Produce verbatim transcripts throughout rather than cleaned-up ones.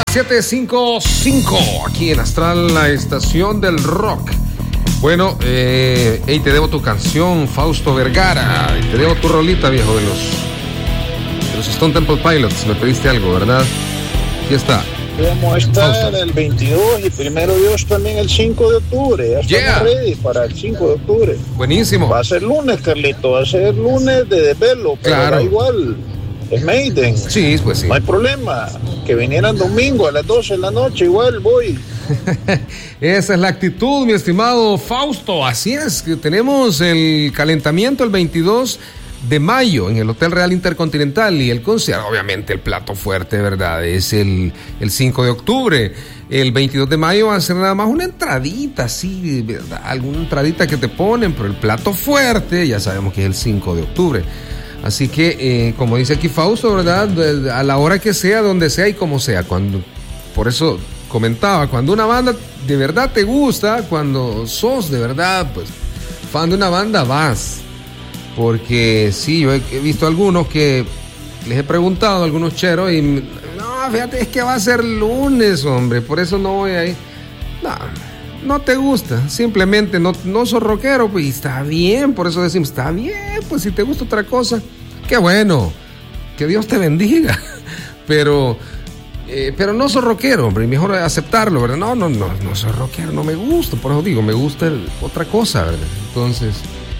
siete cinco cinco, aquí en Astral, la estación del rock. Bueno, eh, hey, te debo tu canción, Fausto Vergara. Te debo tu rolita, viejo, de los, de los Stone Temple Pilots. Me pediste algo, ¿verdad? Aquí está. Vamos a estar el veintidós y primero Dios también el cinco de octubre. Ya estamos Yeah. ready para el cinco de octubre. Buenísimo. Va a ser lunes, Carlito. Va a ser lunes de desvelo. Pero Claro. da igual. Es Maiden. Sí, pues sí. No hay problema. Que vinieran domingo a las doce de la noche, igual voy. Esa es la actitud, mi estimado Fausto. Así es, que tenemos el calentamiento el veintidós de mayo en el Hotel Real Intercontinental y el concierto, obviamente el plato fuerte, ¿verdad? Es el, el cinco de octubre. El veintidós de mayo va a ser nada más una entradita, así, ¿verdad? Alguna entradita que te ponen, pero el plato fuerte ya sabemos que es el cinco de octubre. Así que, eh, como dice aquí Fausto, ¿verdad? A la hora que sea, donde sea y como sea. Cuando, por eso comentaba, cuando una banda de verdad te gusta, cuando sos de verdad, pues, fan de una banda, vas. Porque sí, yo he, he visto algunos que les he preguntado a algunos cheros y no, fíjate, es que va a ser lunes, hombre, por eso no voy ahí. No, no te gusta, simplemente no, no sos rockero, pues y está bien, por eso decimos, está bien, pues si te gusta otra cosa, qué bueno, que Dios te bendiga, pero, eh, pero no sos rockero, hombre, y mejor aceptarlo, ¿verdad? No, no, no, no soy rockero, no me gusta, por eso digo, me gusta otra cosa, ¿verdad? Entonces,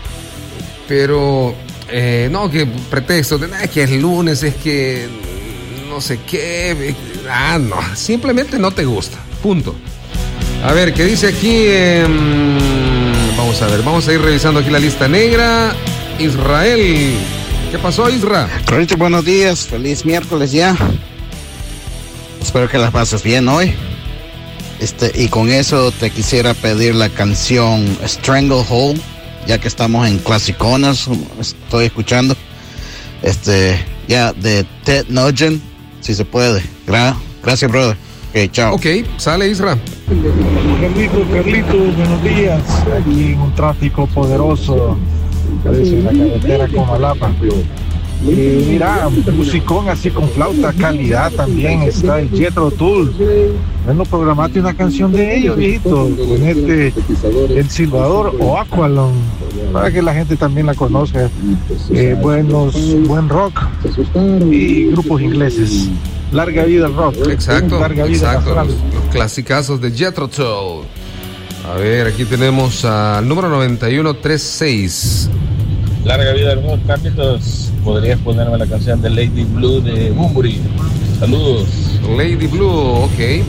pero, eh, no, que pretexto, de, es que es lunes, es que no sé qué, ah, no, simplemente no te gusta, punto. A ver, ¿qué dice aquí? Eh, vamos a ver, vamos a ir revisando aquí la lista negra. Israel, ¿qué pasó, Isra? Carlito, buenos días, feliz miércoles ya. Espero que la pases bien hoy. Este, y con eso te quisiera pedir la canción Stranglehold, ya que estamos en clasiconas, estoy escuchando. Este, ya, de Ted Nugent, si se puede. Gra- gracias, brother. Ok, chao. Ok, sale, Isra. Carlitos, Carlitos, buenos días. Aquí en un tráfico poderoso, parece una carretera con Malapa. Y mira, musicón así con flauta, calidad también. Está el Jethro Tull. Bueno, programate una canción de ellos, viejito, con este, El Silbador o Aqualung, para que la gente también la conozca. Eh, buenos, buen rock y grupos ingleses. Larga vida al rock. Exacto, Larga vida exacto. Astral. Los, los clasicazos de Jethro Tull. A ver, aquí tenemos al número noventa y uno treinta y seis. Larga vida al rock, Carlitos. Podrías ponerme la canción de Lady Blue de Bunbury. Saludos. Lady Blue, ok.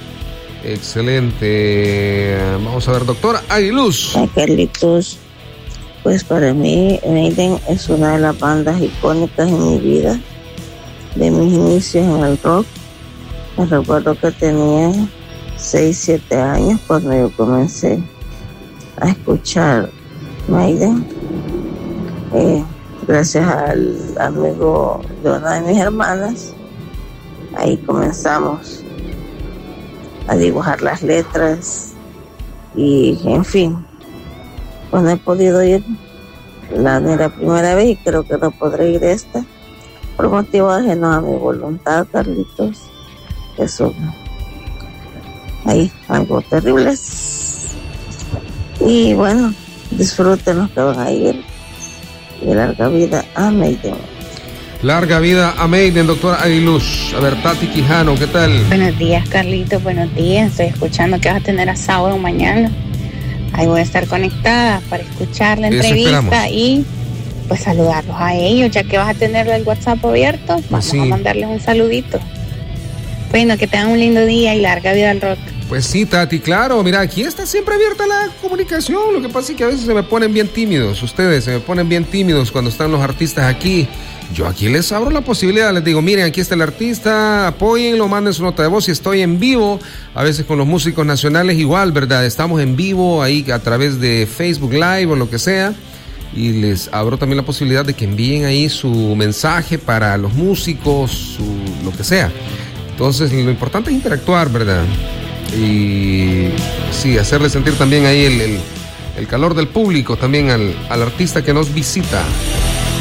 Excelente. Vamos a ver, doctora Aguiluz. Ay, Carlitos, pues para mí Maiden es una de las bandas icónicas en mi vida, de mis inicios en el rock. Me recuerdo que tenía seis, siete años cuando yo comencé a escuchar Maiden. Eh, gracias al amigo de una de mis hermanas, ahí comenzamos a dibujar las letras y en fin, pues no he podido ir la, ni la primera vez y creo que no podré ir esta por motivos ajenos a mi voluntad, Carlitos. Eso, ahí, algo terribles. Y bueno, disfruten los que van a ir. Y larga vida a Maiden. Larga vida a Maiden, doctora Aguiluz. A ver, Tati Quijano, ¿qué tal? Buenos días, Carlitos, buenos días. Estoy escuchando que vas a tener asado mañana. Ahí voy a estar conectada para escuchar la Eso entrevista esperamos. y pues saludarlos a ellos, ya que vas a tener el WhatsApp abierto. Vamos Sí. a mandarles un saludito. Bueno, que tengan un lindo día y larga vida al rock. Pues sí, Tati, claro, mira, aquí está siempre abierta la comunicación. Lo que pasa es que a veces se me ponen bien tímidos, ustedes se me ponen bien tímidos cuando están los artistas aquí. Yo aquí les abro la posibilidad, les digo, miren, aquí está el artista, apóyenlo, manden su nota de voz. Si estoy en vivo, a veces con los músicos nacionales igual, ¿verdad? Estamos en vivo ahí a través de Facebook Live o lo que sea. Y les abro también la posibilidad de que envíen ahí su mensaje para los músicos, su, lo que sea. Entonces, lo importante es interactuar, ¿verdad? Y sí, hacerle sentir también ahí el, el, el calor del público también al, al artista que nos visita.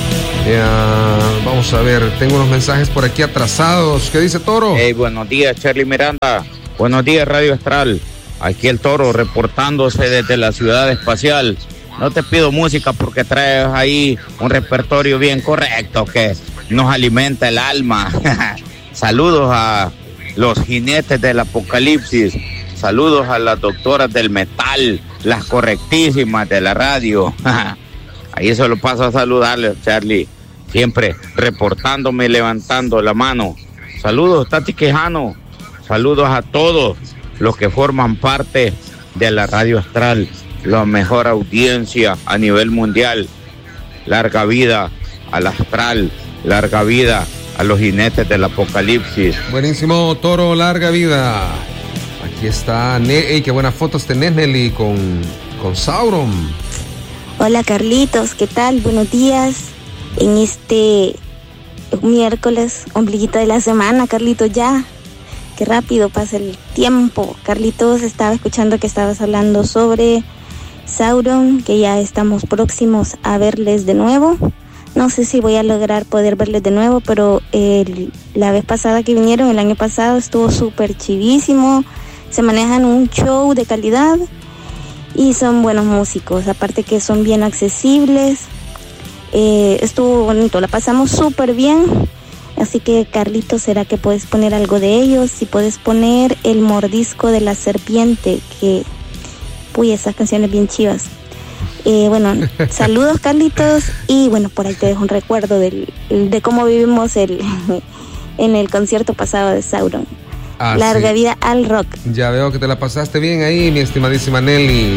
Yeah, vamos a ver, tengo unos mensajes por aquí atrasados. ¿Qué dice Toro? Hey, buenos días, Charlie Miranda. Buenos días, Radio Astral. Aquí el Toro reportándose desde la ciudad espacial. No te pido música porque traes ahí un repertorio bien correcto que nos alimenta el alma. Saludos a los jinetes del apocalipsis. Saludos a las doctoras del metal, las correctísimas de la radio. Ahí se lo paso a saludarles, Charlie. Siempre reportándome y levantando la mano. Saludos, Tati Quejano. Saludos a todos los que forman parte de la Radio Astral, la mejor audiencia a nivel mundial. Larga vida al Astral, larga vida a los jinetes del apocalipsis. Buenísimo, Toro, larga vida. Aquí está, ne- Ey, qué buenas fotos tenés, Nelly, con, con Sauron. Hola, Carlitos, ¿qué tal? Buenos días. En este miércoles, ombliguito de la semana, Carlitos, ya. Qué rápido pasa el tiempo. Carlitos, estaba escuchando que estabas hablando sobre Sauron, que ya estamos próximos a verles de nuevo. No sé si voy a lograr poder verles de nuevo, pero el, la vez pasada que vinieron, el año pasado, estuvo súper chivísimo. Se manejan un show de calidad y son buenos músicos, aparte que son bien accesibles. Eh, estuvo bonito, la pasamos súper bien. Así que, Carlitos, ¿será que puedes poner algo de ellos? Si puedes poner El mordisco de la serpiente, que, uy, esas canciones bien chivas. Eh, bueno, saludos, Carlitos, y bueno, por ahí te dejo un recuerdo del, de cómo vivimos el, en el concierto pasado de Sauron. Ah, larga sí. Vida al rock. Ya veo que te la pasaste bien ahí, mi estimadísima Nelly.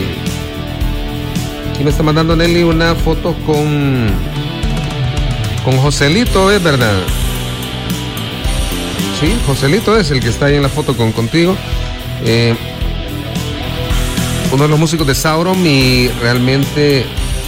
Aquí me está mandando Nelly una foto con con Joselito, ¿es verdad? Sí, Joselito es el que está ahí en la foto con contigo. Eh, uno de los músicos de Sauron, y realmente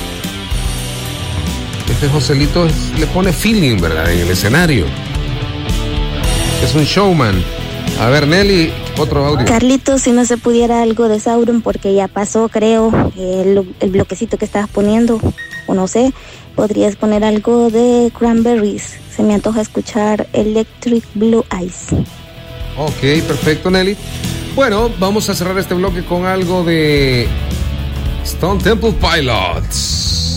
este Joselito es, le pone feeling, ¿verdad? En el escenario. Es un showman. A ver, Nelly, otro audio. Carlitos, si no se pudiera algo de Sauron, porque ya pasó, creo, el, el bloquecito que estabas poniendo, o no sé, podrías poner algo de Cranberries. Se me antoja escuchar Electric Blue Eyes. Ok, perfecto, Nelly. Bueno, vamos a cerrar este bloque con algo de Stone Temple Pilots.